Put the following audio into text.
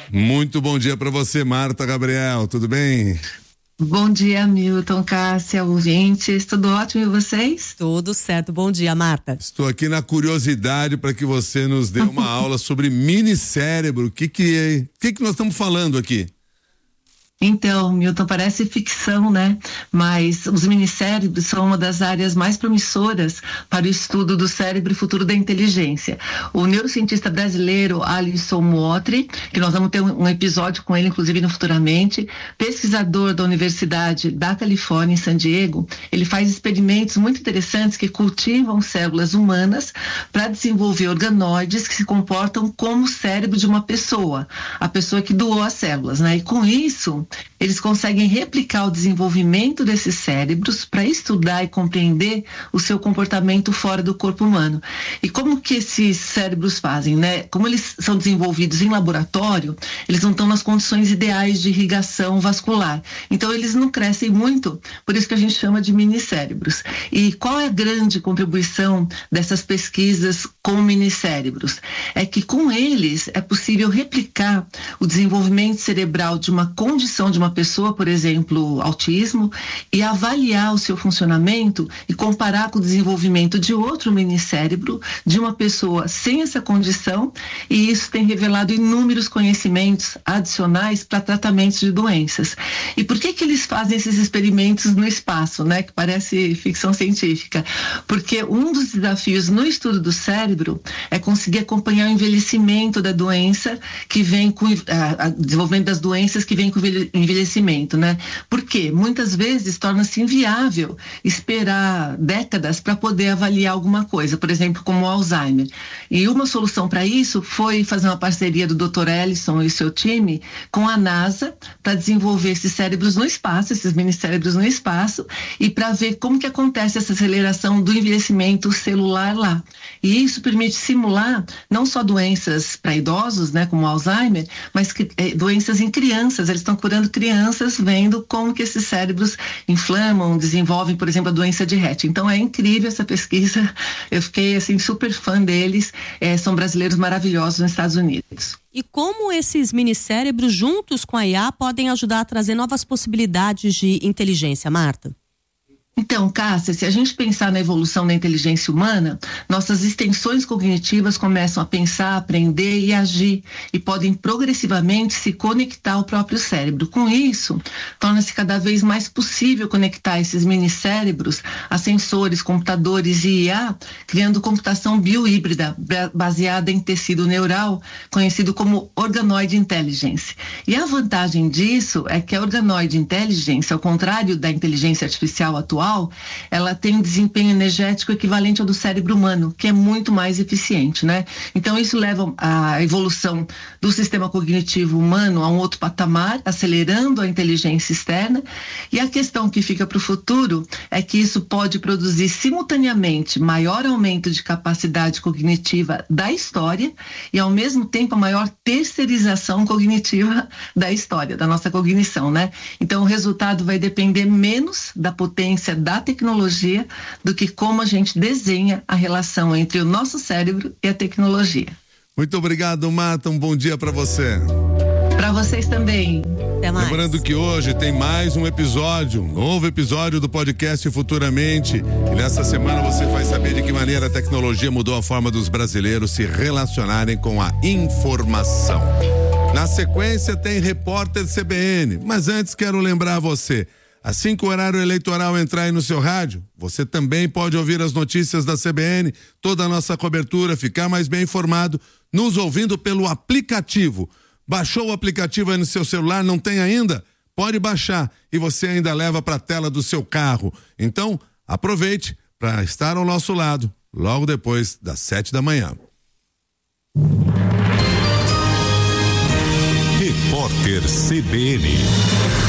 Muito bom dia para você, Marta Gabriel, tudo bem? Bom dia, Milton, Cássia, ouvintes, tudo ótimo e vocês? Tudo certo, bom dia, Marta. Estou aqui na curiosidade para que você nos dê uma aula sobre minicérebro. O que nós estamos falando aqui? Então, Milton, parece ficção, né? Mas os minicérebros são uma das áreas mais promissoras para o estudo do cérebro e futuro da inteligência. O neurocientista brasileiro Alisson Mootri, que nós vamos ter um episódio com ele, inclusive, no Futuramente, pesquisador da Universidade da Califórnia, em San Diego, ele faz experimentos muito interessantes que cultivam células humanas para desenvolver organoides que se comportam como o cérebro de uma pessoa, a pessoa que doou as células, né? E com isso, eles conseguem replicar o desenvolvimento desses cérebros para estudar e compreender o seu comportamento fora do corpo humano. E como que esses cérebros fazem, né? Como eles são desenvolvidos em laboratório, eles não estão nas condições ideais de irrigação vascular. Então, eles não crescem muito, por isso que a gente chama de minicérebros. E qual é a grande contribuição dessas pesquisas com minicérebros? É que com eles é possível replicar o desenvolvimento cerebral de uma condição de uma pessoa, por exemplo, autismo, e avaliar o seu funcionamento e comparar com o desenvolvimento de outro minicérebro de uma pessoa sem essa condição, e isso tem revelado inúmeros conhecimentos adicionais para tratamentos de doenças. E por que eles fazem esses experimentos no espaço, né? Que parece ficção científica. Porque um dos desafios no estudo do cérebro é conseguir acompanhar o envelhecimento da doença que vem com o desenvolvimento das doenças que vem com o envelhecimento, né? Porque muitas vezes torna-se inviável esperar décadas para poder avaliar alguma coisa, por exemplo, como o Alzheimer. E uma solução para isso foi fazer uma parceria do Dr. Ellison e seu time com a NASA para desenvolver esses cérebros no espaço, esses minicérebros no espaço, e para ver como que acontece essa aceleração do envelhecimento celular lá. E isso permite simular não só doenças para idosos, né, como o Alzheimer, mas doenças em crianças. Eles estão curando crianças, vendo como que esses cérebros inflamam, desenvolvem, por exemplo, a doença de Rett. Então é incrível essa pesquisa, eu fiquei assim super fã deles, são brasileiros maravilhosos nos Estados Unidos. E como esses minicérebros juntos com a IA podem ajudar a trazer novas possibilidades de inteligência, Marta? Então, Cássia, se a gente pensar na evolução da inteligência humana, nossas extensões cognitivas começam a pensar, aprender e agir e podem progressivamente se conectar ao próprio cérebro. Com isso, torna-se cada vez mais possível conectar esses minicérebros a sensores, computadores e IA, criando computação biohíbrida baseada em tecido neural, conhecido como organoid intelligence. E a vantagem disso é que a organoid intelligence, ao contrário da inteligência artificial atual, ela tem um desempenho energético equivalente ao do cérebro humano, que é muito mais eficiente, né? Então isso leva a evolução do sistema cognitivo humano a um outro patamar, acelerando a inteligência externa, e a questão que fica para o futuro é que isso pode produzir simultaneamente maior aumento de capacidade cognitiva da história e ao mesmo tempo a maior terceirização cognitiva da história, da nossa cognição, né? Então o resultado vai depender menos da potência da tecnologia do que como a gente desenha a relação entre o nosso cérebro e a tecnologia. Muito obrigado, Marta, um bom dia para você. Para vocês também. Até mais. Lembrando que hoje tem mais um episódio, um novo episódio do podcast Futuramente, e nessa semana você vai saber de que maneira a tecnologia mudou a forma dos brasileiros se relacionarem com a informação. Na sequência tem Repórter CBN, mas antes quero lembrar você, assim que o horário eleitoral entrar aí no seu rádio, você também pode ouvir as notícias da CBN, toda a nossa cobertura, ficar mais bem informado, nos ouvindo pelo aplicativo. Baixou o aplicativo aí no seu celular, não tem ainda? Pode baixar e você ainda leva para a tela do seu carro. Então, aproveite para estar ao nosso lado, logo depois das 7 da manhã. Repórter CBN.